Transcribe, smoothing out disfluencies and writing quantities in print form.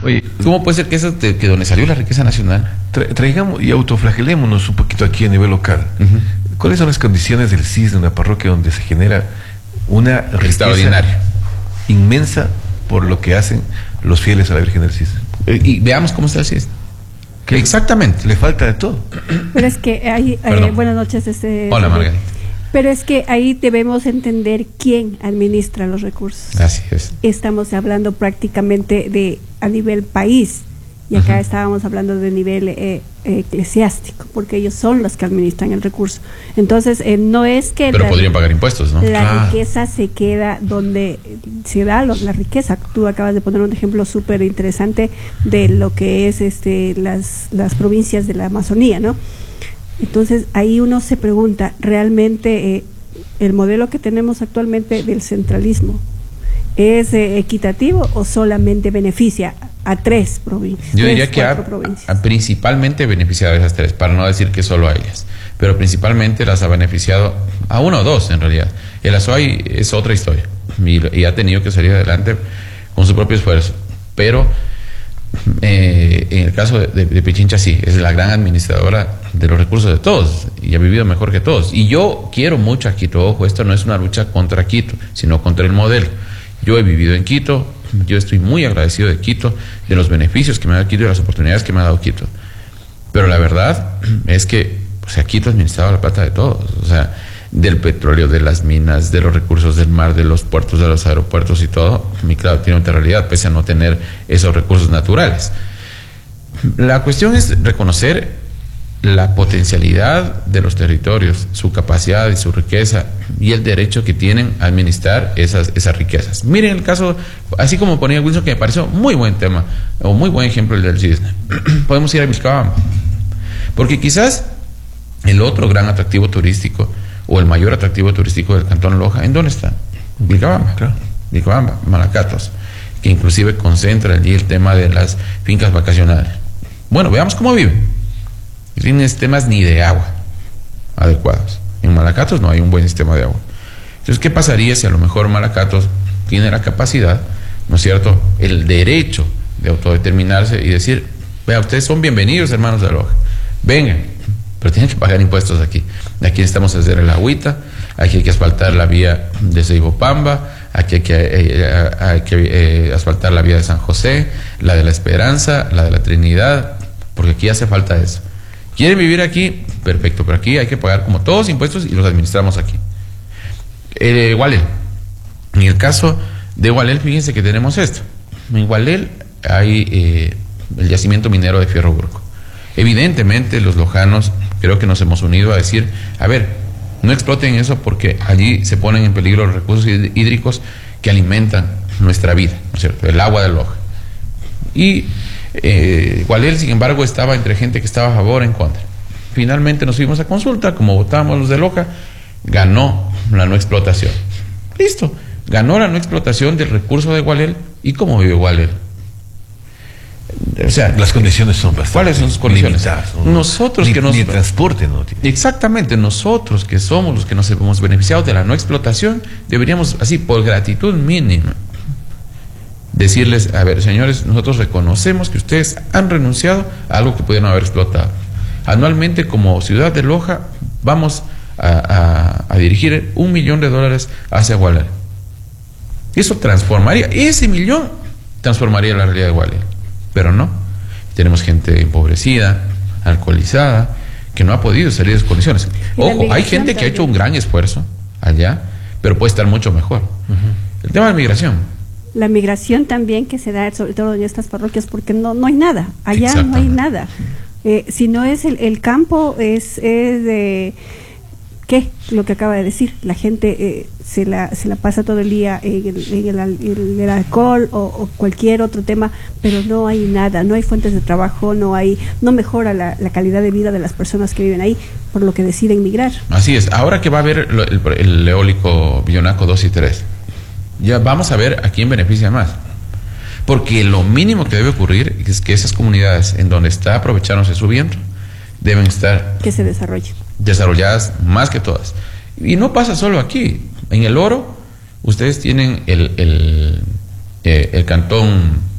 Oye, ¿Cómo puede ser que eso que donde salió la riqueza nacional? traigamos y autoflagelémonos un poquito aquí a nivel local. ¿Cuáles son las condiciones del CIS de una parroquia donde se genera una riqueza Extraordinaria. inmensa por lo que hacen los fieles a la Virgen del CIS? Y veamos cómo está el CIS. Que Exactamente. le falta de todo. Pero es que hay, Perdón. buenas noches. Hola, Margarita. Pero es que ahí debemos entender quién administra los recursos. Así es. Estamos hablando prácticamente de a nivel país y acá estábamos hablando de nivel eclesiástico, porque ellos son los que administran el recurso. Entonces, no es que Pero podrían pagar impuestos, ¿no? la riqueza se queda donde se da la riqueza. Tú acabas de poner un ejemplo súper interesante de lo que es las provincias de la Amazonía, ¿no? Entonces ahí uno se pregunta, ¿realmente el modelo que tenemos actualmente del centralismo es equitativo o solamente beneficia a 3 provincias? Yo diría que provincias. principalmente beneficiado a esas 3, para no decir que solo a ellas, pero principalmente las ha beneficiado a 1 o 2 en realidad. El Azuay es otra historia y ha tenido que salir adelante con su propio esfuerzo, pero en el caso de Pichincha sí, es la gran administradora de los recursos de todos y ha vivido mejor que todos. Y yo quiero mucho a Quito, ojo, esto no es una lucha contra Quito, sino contra el modelo. Yo he vivido en Quito, yo estoy muy agradecido de Quito, de los beneficios que me ha dado Quito y de las oportunidades que me ha dado Quito. Pero la verdad es que, o sea, Quito ha administrado la plata de todos, o sea, del petróleo, de las minas, de los recursos del mar, de los puertos, de los aeropuertos y todo. Y claro, tiene otra realidad, pese a no tener esos recursos naturales. La cuestión es reconocer la potencialidad de los territorios, su capacidad y su riqueza y el derecho que tienen a administrar esas riquezas. Miren el caso, así como ponía Wilson, que me pareció muy buen tema, o muy buen ejemplo el del cisne. Podemos ir a Vilcabamba, porque quizás el otro gran atractivo turístico o el mayor atractivo turístico del Cantón Loja, ¿en dónde está? Vilcabamba, claro. Vilcabamba, Malacatos, que inclusive concentra allí el tema de las fincas vacacionales. Bueno, veamos cómo viven. No tienen sistemas ni de agua adecuados. En Malacatos no hay un buen sistema de agua. Entonces, ¿qué pasaría si a lo mejor Malacatos tiene la capacidad, ¿no es cierto?, el derecho de autodeterminarse y decir, vea, ustedes son bienvenidos, hermanos de Loja, vengan, pero tienen que pagar impuestos aquí. Aquí necesitamos hacer el agüita, aquí hay que asfaltar la vía de Ceibopamba, aquí hay que asfaltar la vía de San José, la de la Esperanza, la de la Trinidad, porque aquí hace falta eso. ¿Quieren vivir aquí? Perfecto, pero aquí hay que pagar como todos impuestos y los administramos aquí. Gualel. En el caso de Gualel, fíjense que tenemos esto. En Gualel hay el yacimiento minero de Fierro Bruco. Evidentemente los lojanos creo que nos hemos unido a decir, a ver, no exploten eso porque allí se ponen en peligro los recursos hídricos que alimentan nuestra vida, ¿no es cierto?, el agua de Loja. Y Gualel, sin embargo, estaba entre gente que estaba a favor o en contra. Finalmente nos fuimos a consulta, como votábamos los de Loja, ganó la no explotación. Listo, ganó la no explotación del recurso de Gualel. ¿Y cómo vive Gualel? O sea, las condiciones son bastante. ¿Cuáles son sus condiciones? Limitadas, ¿no? Nosotros ni transporte no tiene. Exactamente, nosotros que somos los que nos hemos beneficiado de la no explotación, deberíamos, así, por gratitud mínima, decirles, a ver, señores, nosotros reconocemos que ustedes han renunciado a algo que pudieron haber explotado. Anualmente, como ciudad de Loja, vamos a dirigir $1 millón hacia Gualel. Eso transformaría, ese millón transformaría la realidad de Gualel. Pero no, tenemos gente empobrecida, alcoholizada, que no ha podido salir de esas condiciones. Ojo, hay gente que ha hecho un gran esfuerzo allá, pero puede estar mucho mejor. El tema de migración. La migración también que se da, sobre todo en estas parroquias, porque no hay nada, allá no hay nada. Si no es el campo, es de... ¿Qué? Lo que acaba de decir, la gente se la pasa todo el día en el alcohol o cualquier otro tema, pero no hay nada, no hay fuentes de trabajo, no mejora la calidad de vida de las personas que viven ahí, por lo que deciden migrar. Así es, ahora que va a haber el eólico Billonaco 2 y 3, ya vamos a ver a quién beneficia más. Porque lo mínimo que debe ocurrir es que esas comunidades en donde está aprovechándose su viento deben estar... que se desarrollen. Desarrolladas más que todas. Y no pasa solo aquí. En el Oro, ustedes tienen el cantón